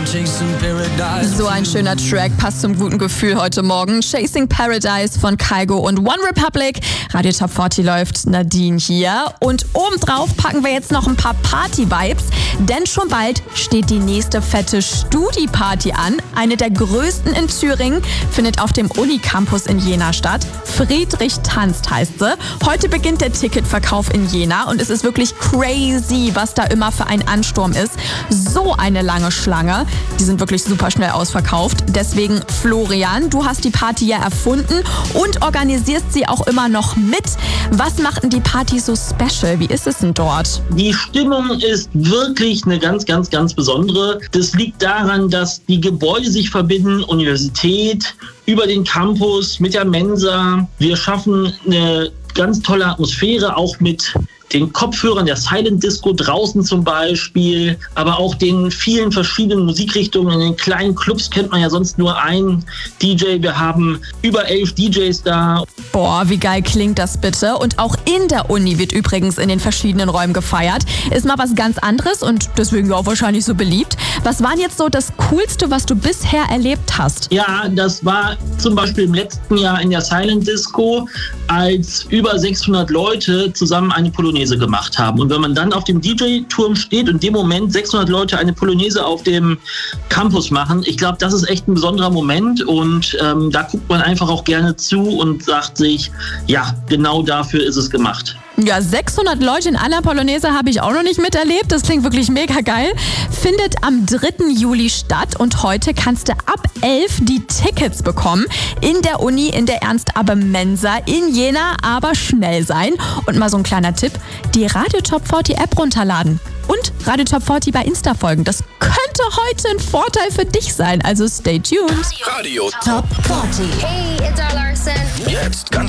So ein schöner Track, passt zum guten Gefühl heute Morgen. Chasing Paradise von Kygo und One Republic. Radio Top 40 läuft, Nadine hier. Und obendrauf packen wir jetzt noch ein paar Party-Vibes, denn schon bald steht die nächste fette Studi-Party an. Eine der größten in Thüringen, findet auf dem Unicampus in Jena statt. Friedrich tanzt heißt sie. Heute beginnt der Ticketverkauf in Jena und es ist wirklich crazy, was da immer für ein Ansturm ist. So eine lange Schlange. Die sind wirklich super schnell ausverkauft. Deswegen, Florian, du hast die Party ja erfunden und organisierst sie auch immer noch mit. Was macht denn die Party so special? Wie ist es denn dort? Die Stimmung ist wirklich eine ganz, ganz, ganz besondere. Das liegt daran, dass die Gebäude sich verbinden, Universität, über den Campus, mit der Mensa. Wir schaffen eine ganz tolle Atmosphäre, auch mit den Kopfhörern der Silent Disco draußen zum Beispiel, aber auch den vielen verschiedenen Musikrichtungen. In den kleinen Clubs kennt man ja sonst nur einen DJ. Wir haben über 11 DJs da. Boah, wie geil klingt das bitte. Und auch in der Uni wird übrigens in den verschiedenen Räumen gefeiert. Ist mal was ganz anderes und deswegen auch wahrscheinlich so beliebt. Was war jetzt so das Coolste, was du bisher erlebt hast? Ja, das war zum Beispiel im letzten Jahr in der Silent Disco, als über 600 Leute zusammen eine Polonaise gemacht haben. Und wenn man dann auf dem DJ-Turm steht und in dem Moment 600 Leute eine Polonaise auf dem Campus machen, ich glaube, das ist echt ein besonderer Moment und da guckt man einfach auch gerne zu und sagt sich, ja, genau dafür ist es gemacht. Ja, 600 Leute in einer Polonaise habe ich auch noch nicht miterlebt. Das klingt wirklich mega geil. Findet am 3. Juli statt und heute kannst du ab 11 die Tickets bekommen. In der Uni, in der Ernst-Abbe-Mensa in Jena, aber schnell sein. Und mal so ein kleiner Tipp, die Radio Top 40 App runterladen. Und Radio Top 40 bei Insta folgen. Das könnte heute ein Vorteil für dich sein. Also stay tuned. Radio Top 40. Hey, it's Larson. Jetzt ganz